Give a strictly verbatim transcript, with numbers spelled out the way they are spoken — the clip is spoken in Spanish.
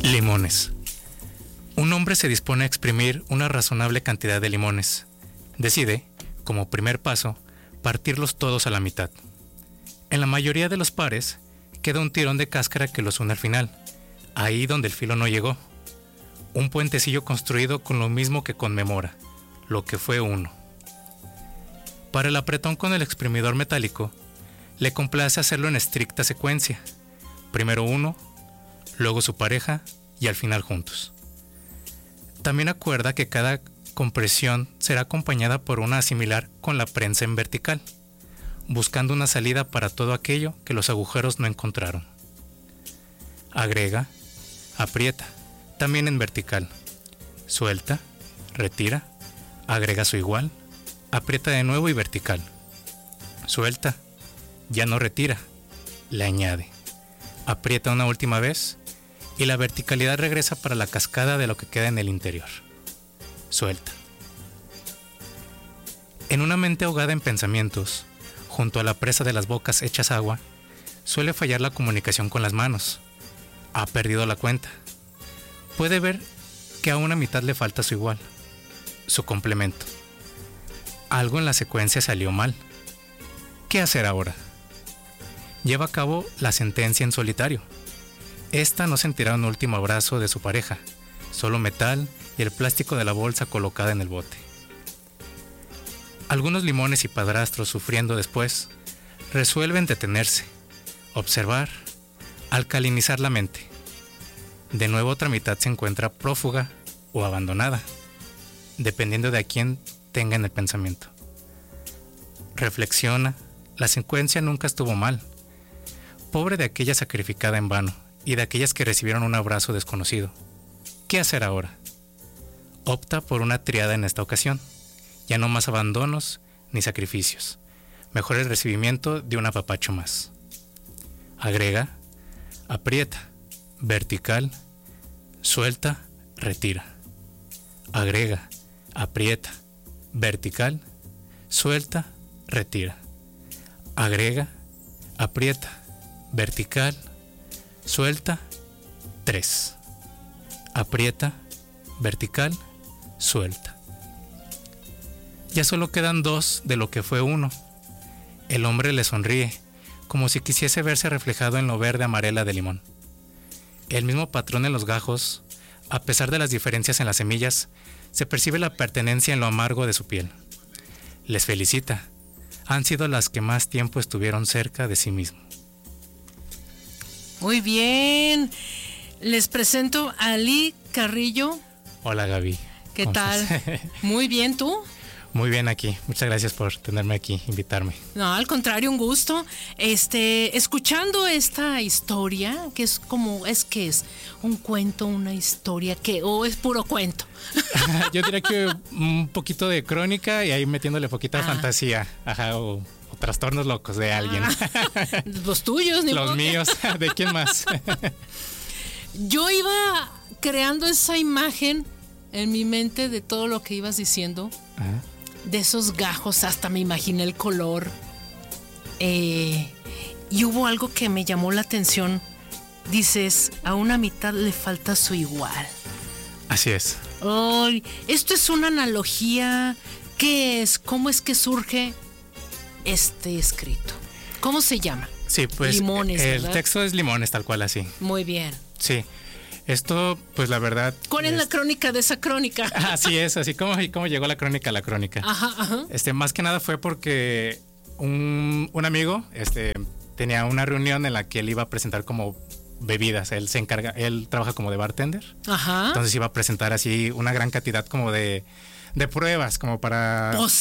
Limones. Un hombre se dispone a exprimir una razonable cantidad de limones. Decide, como primer paso, partirlos todos a la mitad. En la mayoría de los pares, queda un tirón de cáscara que los une al final, ahí donde el filo no llegó. Un puentecillo construido con lo mismo que conmemora, lo que fue uno. Para el apretón con el exprimidor metálico, le complace hacerlo en estricta secuencia. Primero uno, luego su pareja y al final juntos. También acuerda que cada compresión será acompañada por una similar con la prensa en vertical, buscando una salida para todo aquello que los agujeros no encontraron. Agrega, aprieta, también en vertical, suelta, retira, agrega su igual, aprieta de nuevo y vertical, suelta, ya no retira, le añade, aprieta una última vez y la verticalidad regresa para la cascada de lo que queda en el interior. Suelta. En una mente ahogada en pensamientos, junto a la presa de las bocas hechas agua, suele fallar la comunicación con las manos. Ha perdido la cuenta. Puede ver que a una mitad le falta su igual, su complemento. Algo en la secuencia salió mal. ¿Qué hacer ahora? Lleva a cabo la sentencia en solitario. Esta no sentirá un último abrazo de su pareja, solo metal y el plástico de la bolsa colocada en el bote. Algunos limones y padrastros, sufriendo después, resuelven detenerse, observar, alcalinizar la mente. De nuevo otra mitad se encuentra prófuga o abandonada, dependiendo de a quién tenga en el pensamiento. Reflexiona, la secuencia nunca estuvo mal. Pobre de aquella sacrificada en vano y de aquellas que recibieron un abrazo desconocido. ¿Qué hacer ahora? Opta por una triada en esta ocasión. Ya no más abandonos ni sacrificios. Mejor el recibimiento de un apapacho más. Agrega, aprieta, vertical, suelta, retira. Agrega, aprieta, vertical, suelta, retira. Agrega, aprieta, vertical, suelta, tres. Aprieta, vertical, suelta. Ya solo quedan dos de lo que fue uno. El hombre le sonríe, como si quisiese verse reflejado en lo verde amarela del limón. El mismo patrón en los gajos, a pesar de las diferencias en las semillas, se percibe la pertenencia en lo amargo de su piel. Les felicita. Han sido las que más tiempo estuvieron cerca de sí mismo. Muy bien. Les presento a Ali Carrillo. Hola, Gaby. ¿Qué tal? Muy bien, ¿tú? Muy bien aquí. Muchas gracias por tenerme aquí, invitarme. No, al contrario, un gusto. Este, escuchando esta historia, que es como, es que es un cuento, una historia, que o es puro cuento. Yo diría que un poquito de crónica y ahí metiéndole poquita ah. fantasía, ajá, o, o trastornos locos de alguien. Ah, los tuyos, ni los modo. míos. ¿De quién más? Yo iba creando esa imagen en mi mente de todo lo que ibas diciendo. Ajá. De esos gajos, hasta me imaginé el color. Eh, y hubo algo que me llamó la atención. Dices, a una mitad le falta su igual. Así es. Oh, esto es una analogía. ¿Qué es? ¿Cómo es que surge este escrito? ¿Cómo se llama? Sí, pues Limones, el ¿verdad? texto es Limones, tal cual así. Muy bien. Sí. Esto, pues la verdad... ¿Cuál es, es la crónica de esa crónica? Así es, así como cómo llegó la crónica a la crónica. Ajá, ajá. Este, más que nada fue porque un, un amigo este, tenía una reunión en la que él iba a presentar como bebidas. Él se encarga, él trabaja como de bartender. Ajá. Entonces iba a presentar así una gran cantidad como de, de pruebas, como para... Pues